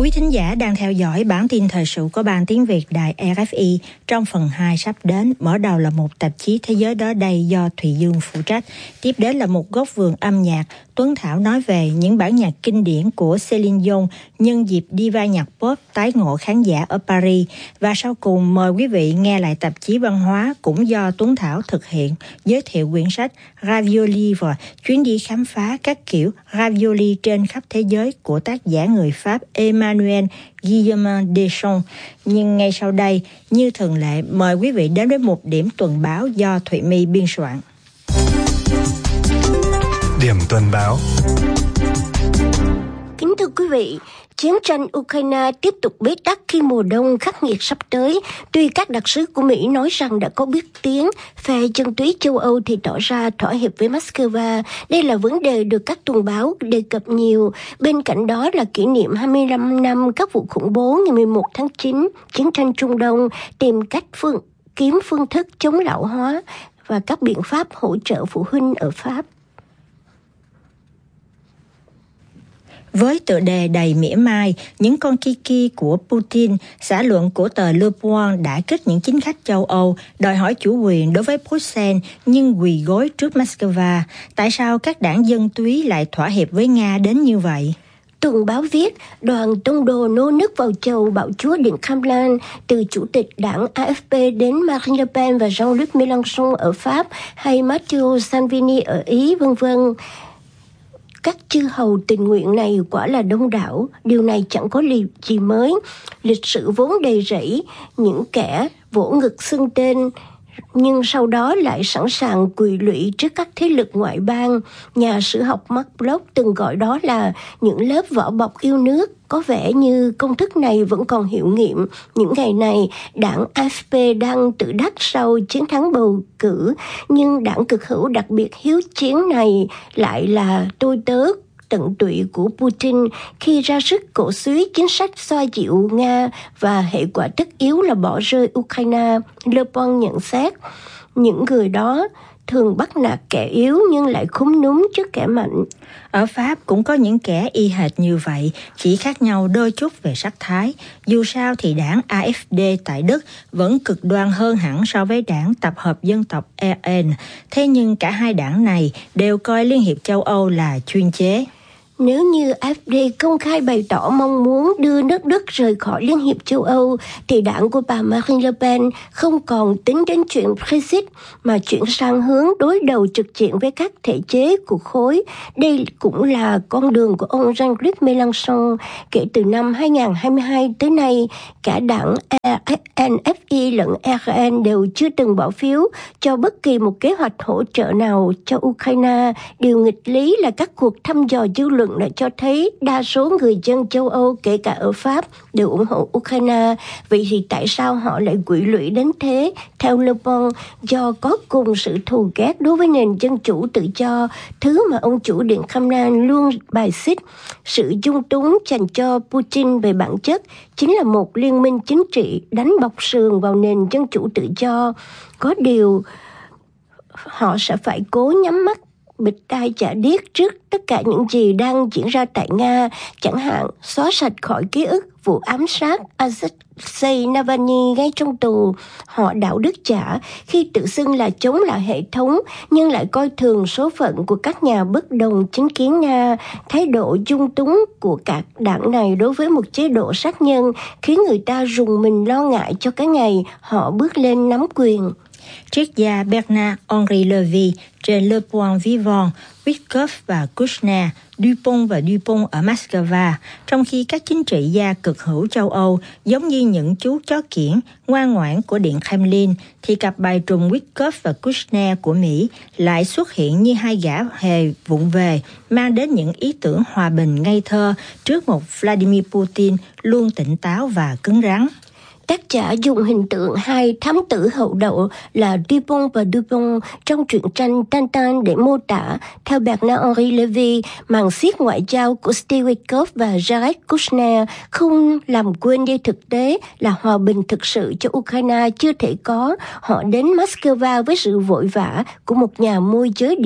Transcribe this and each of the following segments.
Quý thính giả đang theo dõi bản tin thời sự của Ban Tiếng Việt Đài RFI. Trong phần 2 sắp đến, mở đầu là một tạp chí Thế giới đó đây do Thùy Dương phụ trách. Tiếp đến là một góc vườn âm nhạc. Tuấn Thảo nói về những bản nhạc kinh điển của Celine Dion nhân dịp diva nhạc pop tái ngộ khán giả ở Paris. Và sau cùng mời quý vị nghe lại tạp chí văn hóa cũng do Tuấn Thảo thực hiện, giới thiệu quyển sách Ravioli và chuyến đi khám phá các kiểu ravioli trên khắp thế giới của tác giả người Pháp Emmanuel Guillaume Deschamps. Nhưng ngay sau đây, như thường lệ, mời quý vị đến với một điểm tuần báo do Thụy My biên soạn. Điểm tuần báo. Kính thưa quý vị, chiến tranh Ukraine tiếp tục bế tắc khi mùa đông khắc nghiệt sắp tới. Tuy các đặc sứ của Mỹ nói rằng đã có bước tiến, phe chân túy châu Âu thì tỏ ra thỏa hiệp với Moscow. Đây là vấn đề được các tuần báo đề cập nhiều. Bên cạnh đó là kỷ niệm 25 năm các vụ khủng bố ngày 11 tháng 9, chiến tranh Trung Đông, tìm cách kiếm phương thức chống lão hóa và các biện pháp hỗ trợ phụ huynh ở Pháp. Với tựa đề đầy mỉa mai, những con kiki của Putin, xã luận của tờ Le Point đã kích những chính khách châu Âu đòi hỏi chủ quyền đối với Bruxelles nhưng quỳ gối trước Moscow. Tại sao các đảng dân túy lại thỏa hiệp với Nga đến như vậy? Tuần báo viết, đoàn tông đồ nô nức vào chầu bạo chúa Điện Kremlin, từ chủ tịch đảng AFP đến Marine Le Pen và Jean-Luc Mélenchon ở Pháp hay Matteo Salvini ở Ý, v.v. Các chư hầu tình nguyện này quả là đông đảo, điều này chẳng có gì mới. Lịch sử vốn đầy rẫy, những kẻ vỗ ngực xưng tên, nhưng sau đó lại sẵn sàng quỳ lụy trước các thế lực ngoại bang. Nhà sử học Mark Bloch từng gọi đó là những lớp vỏ bọc yêu nước. Có vẻ như công thức này vẫn còn hiệu nghiệm. Những ngày này, đảng AFP đang tự đắc sau chiến thắng bầu cử, nhưng đảng cực hữu đặc biệt hiếu chiến này lại là tôi tớ tận tụy của Putin khi ra sức cổ suý chính sách xoa dịu Nga và hệ quả tất yếu là bỏ rơi Ukraine. Le Bon nhận xét, những người đó thường bắt nạt kẻ yếu nhưng lại khúm núm trước kẻ mạnh. Ở Pháp cũng có những kẻ y hệt như vậy, chỉ khác nhau đôi chút về sắc thái. Dù sao thì đảng AfD tại Đức vẫn cực đoan hơn hẳn so với đảng tập hợp dân tộc RN. Thế nhưng cả hai đảng này đều coi Liên hiệp châu Âu là chuyên chế. Nếu như AfD công khai bày tỏ mong muốn đưa nước Đức rời khỏi Liên hiệp châu Âu, thì đảng của bà Marine Le Pen không còn tính đến chuyện Brexit, mà chuyển sang hướng đối đầu trực diện với các thể chế của khối. Đây cũng là con đường của ông Jean-Luc Mélenchon. Kể từ năm 2022 tới nay, cả đảng NFI lẫn RN đều chưa từng bỏ phiếu cho bất kỳ một kế hoạch hỗ trợ nào cho Ukraine. Điều nghịch lý là các cuộc thăm dò dư luận đã cho thấy đa số người dân châu Âu, kể cả ở Pháp, đều ủng hộ Ukraine. Vậy thì tại sao họ lại quỵ lụy đến thế? Theo Le Bon, do có cùng sự thù ghét đối với nền dân chủ tự do, thứ mà ông chủ Điện Kremlin luôn bài xích. Sự dung túng dành cho Putin về bản chất chính là một liên minh chính trị đánh bọc sườn vào nền dân chủ tự do. Có điều, họ sẽ phải cố nhắm mắt bịt tai chả điếc trước tất cả những gì đang diễn ra tại Nga, chẳng hạn xóa sạch khỏi ký ức vụ ám sát Alexei Navalny ngay trong tù. Họ đạo đức giả khi tự xưng là chống lại hệ thống, nhưng lại coi thường số phận của các nhà bất đồng chính kiến Nga. Thái độ dung túng của các đảng này đối với một chế độ sát nhân khiến người ta rùng mình lo ngại cho cái ngày họ bước lên nắm quyền. Triết gia Bernard-Henri Lévy trên Le Point Vivant, Witkoff và Kouchner, Dupont và Dupont ở Moscow, trong khi các chính trị gia cực hữu châu Âu giống như những chú chó kiểng ngoan ngoãn của Điện Kremlin, thì cặp bài trùng Witkoff và Kouchner của Mỹ lại xuất hiện như hai gã hề vụng về, mang đến những ý tưởng hòa bình ngây thơ trước một Vladimir Putin luôn tỉnh táo và cứng rắn. Tác giả dùng hình tượng hai thám tử hậu đậu là Dupont và Dupont trong truyện tranh Tintin để mô tả. Theo Bernard-Henri Lévy, màn xiết ngoại giao của Steve Witkoff và Jared Kushner không làm quên đi thực tế là hòa bình thực sự cho Ukraine chưa thể có. Họ đến Moscow với sự vội vã của một nhà môi giới địa ốc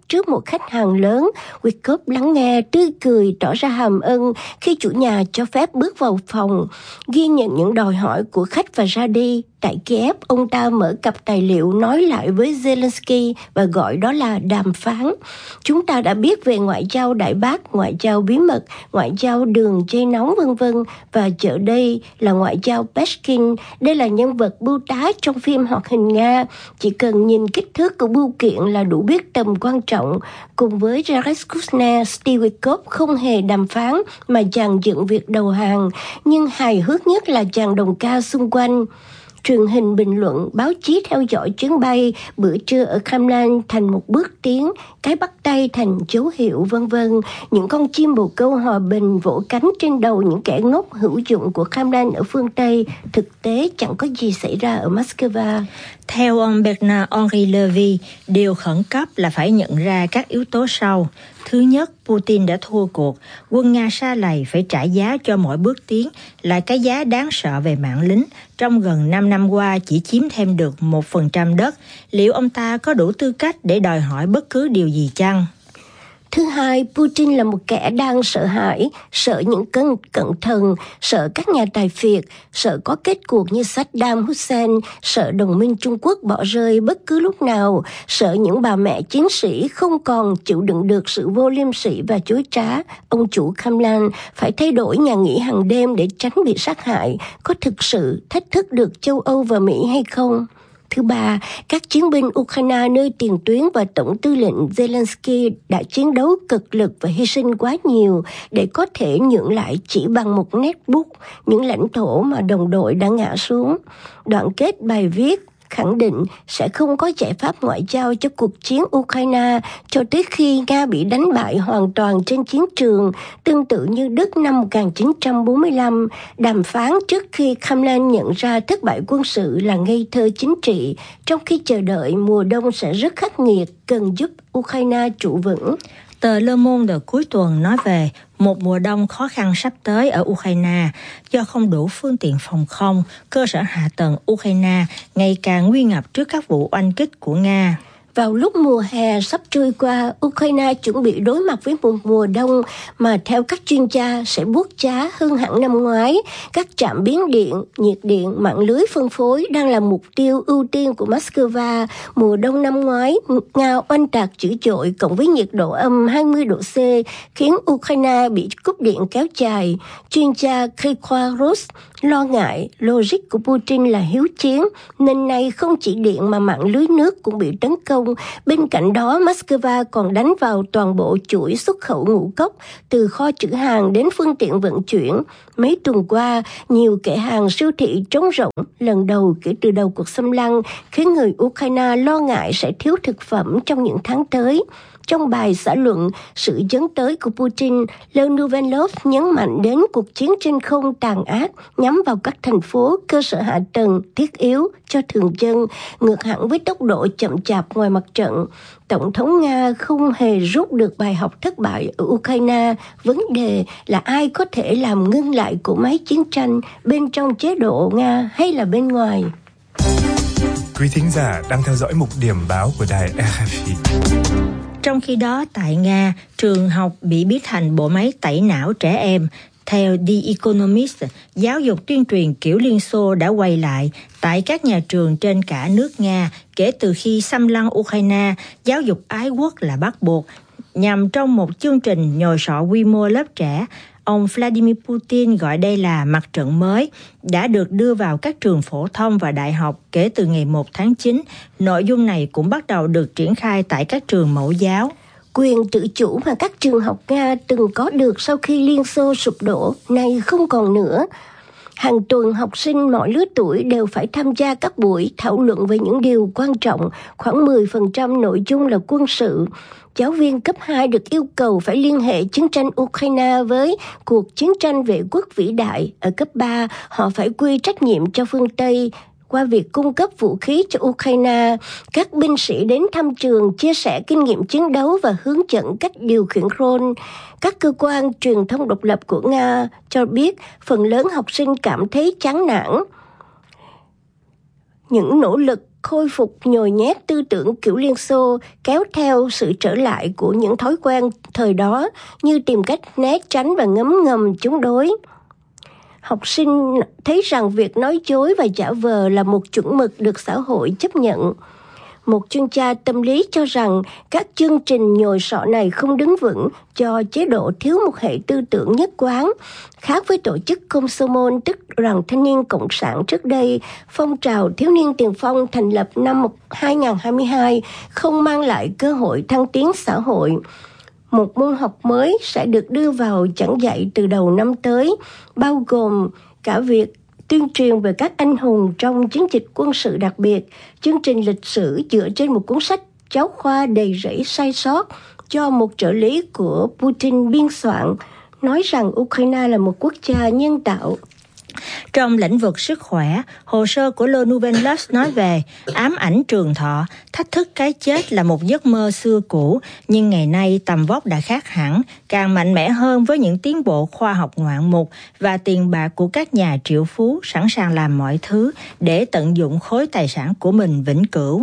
trước một khách hàng lớn. Wyckoff lắng nghe, tươi cười, tỏ ra hàm ân khi chủ nhà cho phép bước vào phòng, ghi nhận những đòi hỏi của khách và ra đi. Tại Kiev, ông ta mở cặp tài liệu nói lại với Zelensky và gọi đó là đàm phán. Chúng ta đã biết về ngoại giao đại bác, ngoại giao bí mật, ngoại giao đường dây nóng v.v. và giờ đây là ngoại giao Peshkin. Đây là nhân vật bưu tá trong phim hoạt hình Nga. Chỉ cần nhìn kích thước của bưu kiện là đủ biết tầm quan trọng. Cùng với Jared Kushner, Steve Wyckoff không hề đàm phán mà dàn dựng việc đầu hàng. Nhưng hài hước nhất là dàn đồng ca xung quanh. Truyền hình bình luận, báo chí theo dõi chuyến bay, bữa trưa ở Kremlin thành một bước tiến, cái bắt tay thành dấu hiệu v.v. Những con chim bồ câu hòa bình vỗ cánh trên đầu những kẻ ngốc hữu dụng của Kremlin ở phương Tây. Thực tế chẳng có gì xảy ra ở Moscow. Theo ông Bernard-Henri Levy, điều khẩn cấp là phải nhận ra các yếu tố sau. Thứ nhất, Putin đã thua cuộc. Quân Nga sa lầy phải trả giá cho mỗi bước tiến, là cái giá đáng sợ về mạng lính. Trong gần 5 năm qua chỉ chiếm thêm được 1% đất. Liệu ông ta có đủ tư cách để đòi hỏi bất cứ điều gì chăng? Thứ hai, Putin là một kẻ đang sợ hãi, sợ những cận thần, sợ các nhà tài phiệt, sợ có kết cuộc như Saddam Hussein, sợ đồng minh Trung Quốc bỏ rơi bất cứ lúc nào, sợ những bà mẹ chiến sĩ không còn chịu đựng được sự vô liêm sỉ và chối trá. Ông chủ Kremlin phải thay đổi nhà nghỉ hàng đêm để tránh bị sát hại. Có thực sự thách thức được châu Âu và Mỹ hay không? Thứ ba, các chiến binh Ukraine nơi tiền tuyến và Tổng tư lệnh Zelensky đã chiến đấu cực lực và hy sinh quá nhiều để có thể nhượng lại chỉ bằng một nét bút những lãnh thổ mà đồng đội đã ngã xuống. Đoạn kết bài viết khẳng định sẽ không có giải pháp ngoại giao cho cuộc chiến Ukraine cho tới khi Nga bị đánh bại hoàn toàn trên chiến trường, tương tự như Đức năm 1945. Đàm phán trước khi Kremlin nhận ra thất bại quân sự là ngây thơ chính trị, trong khi chờ đợi mùa đông sẽ rất khắc nghiệt, cần giúp Ukraine trụ vững. Tờ Le Monde cuối tuần nói về một mùa đông khó khăn sắp tới ở Ukraine do không đủ phương tiện phòng không, cơ sở hạ tầng Ukraine ngày càng nguy ngập trước các vụ oanh kích của Nga. Vào lúc mùa hè sắp trôi qua, Ukraine chuẩn bị đối mặt với một mùa đông mà theo các chuyên gia sẽ buốt giá hơn hẳn năm ngoái. Các trạm biến điện, nhiệt điện, mạng lưới phân phối đang là mục tiêu ưu tiên của Moscow. Mùa đông năm ngoái, Nga oanh tạc dữ dội cộng với nhiệt độ âm 20 độ C khiến Ukraine bị cúp điện kéo dài. Chuyên gia Grigor Rus lo ngại logic của Putin là hiếu chiến, nên nay không chỉ điện mà mạng lưới nước cũng bị tấn công. Bên cạnh đó, Moscow còn đánh vào toàn bộ chuỗi xuất khẩu ngũ cốc, từ kho trữ hàng đến phương tiện vận chuyển. Mấy tuần qua, nhiều kệ hàng siêu thị trống rỗng lần đầu kể từ đầu cuộc xâm lăng, khiến người Ukraine lo ngại sẽ thiếu thực phẩm trong những tháng tới. Trong bài xã luận sự dấn tới của Putin, Leonov nhấn mạnh đến cuộc chiến trên không tàn ác nhắm vào các thành phố, cơ sở hạ tầng thiết yếu cho thường dân, ngược hẳn với tốc độ chậm chạp ngoài mặt trận. Tổng thống Nga không hề rút được bài học thất bại ở Ukraine. Vấn đề là ai có thể làm ngưng lại cỗ máy chiến tranh bên trong chế độ Nga hay là bên ngoài. Quý thính giả đang theo dõi mục điểm báo của đài RFI. Trong khi đó, tại Nga, trường học bị biến thành bộ máy tẩy não trẻ em. Theo The Economist, giáo dục tuyên truyền kiểu Liên Xô đã quay lại tại các nhà trường trên cả nước Nga kể từ khi xâm lăng Ukraine. Giáo dục ái quốc là bắt buộc, nhằm trong một chương trình nhồi sọ quy mô lớp trẻ. Ông Vladimir Putin gọi đây là mặt trận mới, đã được đưa vào các trường phổ thông và đại học kể từ ngày 1 tháng 9. Nội dung này cũng bắt đầu được triển khai tại các trường mẫu giáo. Quyền tự chủ mà các trường học Nga từng có được sau khi Liên Xô sụp đổ, nay không còn nữa. Hàng tuần học sinh mọi lứa tuổi đều phải tham gia các buổi thảo luận về những điều quan trọng, khoảng 10% nội dung là quân sự. Giáo viên cấp 2 được yêu cầu phải liên hệ chiến tranh Ukraine với cuộc chiến tranh vệ quốc vĩ đại. Ở cấp 3, họ phải quy trách nhiệm cho phương Tây qua việc cung cấp vũ khí cho Ukraine. Các binh sĩ đến thăm trường, chia sẻ kinh nghiệm chiến đấu và hướng dẫn cách điều khiển drone. Các cơ quan truyền thông độc lập của Nga cho biết phần lớn học sinh cảm thấy chán nản. Những nỗ lực khôi phục nhồi nhét tư tưởng kiểu Liên Xô, kéo theo sự trở lại của những thói quen thời đó như tìm cách né tránh và ngấm ngầm chống đối. Học sinh thấy rằng việc nói dối và giả vờ là một chuẩn mực được xã hội chấp nhận. Một chuyên gia tâm lý cho rằng các chương trình nhồi sọ này không đứng vững do chế độ thiếu một hệ tư tưởng nhất quán. Khác với tổ chức Komsomol, tức Đoàn Thanh niên Cộng sản trước đây, phong trào thiếu niên tiền phong thành lập năm 2022 không mang lại cơ hội thăng tiến xã hội. Một môn học mới sẽ được đưa vào giảng dạy từ đầu năm tới, bao gồm cả việc tuyên truyền về các anh hùng trong chiến dịch quân sự đặc biệt, chương trình lịch sử dựa trên một cuốn sách giáo khoa đầy rẫy sai sót do một trợ lý của Putin biên soạn, nói rằng Ukraine là một quốc gia nhân tạo. Trong lĩnh vực sức khỏe, hồ sơ của Le Nouvel Luxe nói về ám ảnh trường thọ, thách thức cái chết là một giấc mơ xưa cũ, nhưng ngày nay tầm vóc đã khác hẳn, càng mạnh mẽ hơn với những tiến bộ khoa học ngoạn mục và tiền bạc của các nhà triệu phú sẵn sàng làm mọi thứ để tận dụng khối tài sản của mình vĩnh cửu.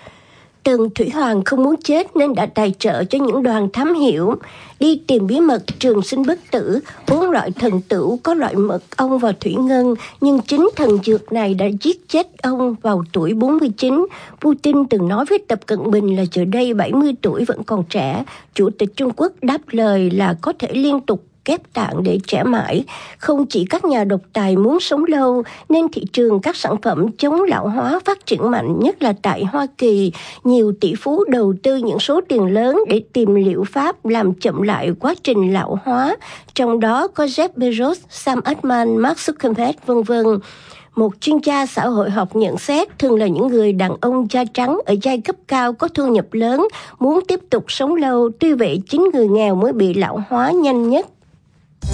Tần Thủy Hoàng không muốn chết nên đã tài trợ cho những đoàn thám hiểm đi tìm bí mật trường sinh bất tử, uống loại thần tửu có loại mật ong và thủy ngân, nhưng chính thần dược này đã giết chết ông vào tuổi 49. Putin từng nói với Tập Cận Bình là giờ đây 70 tuổi vẫn còn trẻ. Chủ tịch Trung Quốc đáp lời là có thể liên tục ghép tạng để trẻ mãi. Không chỉ các nhà độc tài muốn sống lâu, nên thị trường các sản phẩm chống lão hóa phát triển mạnh, nhất là tại Hoa Kỳ. Nhiều tỷ phú đầu tư những số tiền lớn để tìm liệu pháp làm chậm lại quá trình lão hóa. Trong đó có Jeff Bezos, Sam Altman, Mark Zuckerberg, v.v. Một chuyên gia xã hội học nhận xét thường là những người đàn ông da trắng ở giai cấp cao có thu nhập lớn muốn tiếp tục sống lâu, tuy vậy chính người nghèo mới bị lão hóa nhanh nhất.